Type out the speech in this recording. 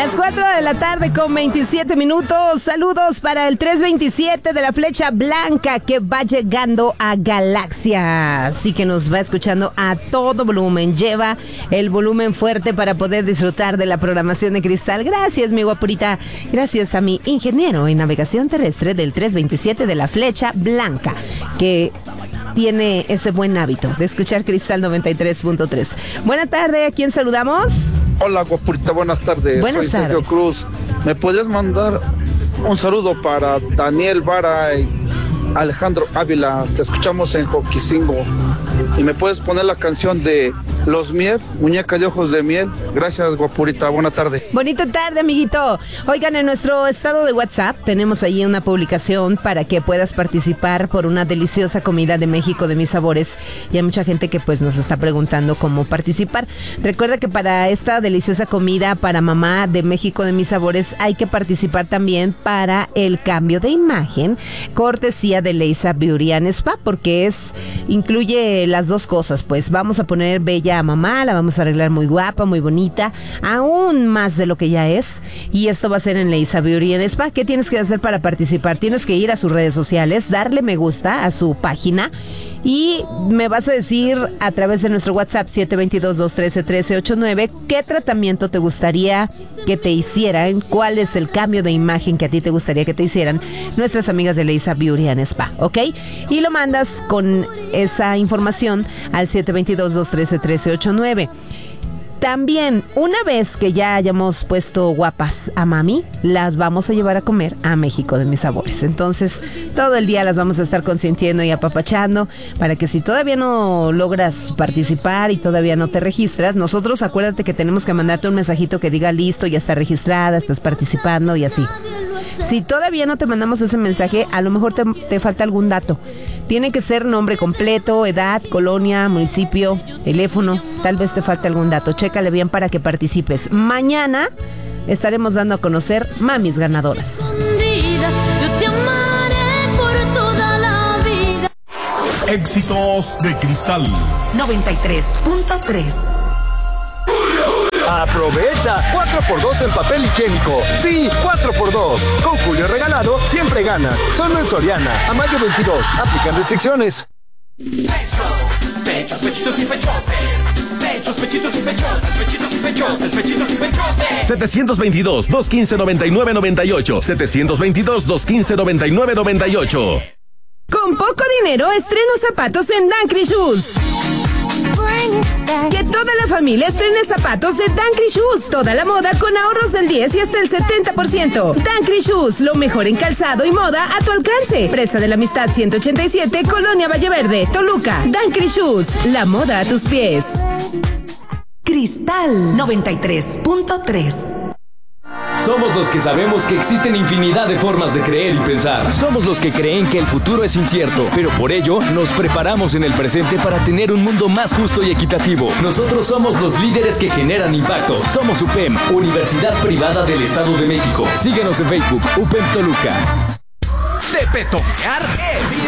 Las 4 de la tarde con 27 minutos. Saludos para el 327 de la Flecha Blanca que va llegando a Galaxia. Así que nos va escuchando a todo volumen. Lleva el volumen fuerte para poder disfrutar de la programación de Cristal. Gracias, mi guapurita. Gracias a mi ingeniero en navegación terrestre del 327 de la Flecha Blanca, que tiene ese buen hábito de escuchar Cristal 93.3. Buena tarde, ¿a quién saludamos? Hola, guapurita, buenas tardes. Buenas Soy Sergio tardes. Cruz. ¿Me podrías mandar un saludo para Daniel Vara y Alejandro Ávila? Te escuchamos en Joquisingo. ¿Y me puedes poner la canción de Los Miel, Muñeca de Ojos de Miel? Gracias, guapurita, buena tarde. Bonita tarde, amiguito. Oigan, en nuestro estado de WhatsApp tenemos ahí una publicación para que puedas participar por una deliciosa comida de México de Mis Sabores. Y hay mucha gente que pues nos está preguntando cómo participar. Recuerda que para esta deliciosa comida para mamá de México de Mis Sabores hay que participar también para el cambio de imagen, cortesía de Leisa Beauty and Spa, porque incluye las dos cosas. Pues vamos a poner bella a mamá, la vamos a arreglar muy guapa, muy bonita, aún más de lo que ya es, y esto va a ser en Leisa Beauty and Spa. ¿Qué tienes que hacer para participar? Tienes que ir a sus redes sociales, darle me gusta a su página y me vas a decir a través de nuestro WhatsApp 722-213-1389 qué tratamiento te gustaría que te hicieran, cuál es el cambio de imagen que a ti te gustaría que te hicieran nuestras amigas de Leisa Beauty and Spa, ¿ok? Y lo mandas con esa información al 722-213-1389. También, una vez que ya hayamos puesto guapas a mami, las vamos a llevar a comer a México de Mis Sabores. Entonces, todo el día las vamos a estar consintiendo y apapachando para que si todavía no logras participar y todavía no te registras, nosotros acuérdate que tenemos que mandarte un mensajito que diga listo, ya está registrada, estás participando y así. Si todavía no te mandamos ese mensaje, a lo mejor te falta algún dato. Tiene que ser nombre completo, edad, colonia, municipio, teléfono. Tal vez te falte algún dato. Chécale bien para que participes. Mañana estaremos dando a conocer mamis ganadoras. Éxitos de Cristal 93.3. Aprovecha 4x2 en papel higiénico. Sí, 4x2. Con Julio Regalado siempre ganas. Solo en Soriana. A mayo 22. Aplican restricciones. Pechos, pechitos y pechotes. Pechos, pechitos y pechotes. Pechitos y pechotes. Pechitos y pechotes. 722-215-9998. 722-215-9998. Con poco dinero, estreno zapatos en Dancry Shoes. Que toda la familia estrene zapatos de Dancry Shoes. Toda la moda con ahorros del 10 y hasta el 70%. Dancry Shoes, lo mejor en calzado y moda a tu alcance. Presa de la Amistad 187, Colonia Valle Verde, Toluca. Dancry Shoes, la moda a tus pies. Cristal 93.3. Somos los que sabemos que existen infinidad de formas de creer y pensar. Somos los que creen que el futuro es incierto, pero por ello nos preparamos en el presente para tener un mundo más justo y equitativo. Nosotros somos los líderes que generan impacto. Somos UPEM, Universidad Privada del Estado de México. Síguenos en Facebook, UPEM Toluca. de Petonear es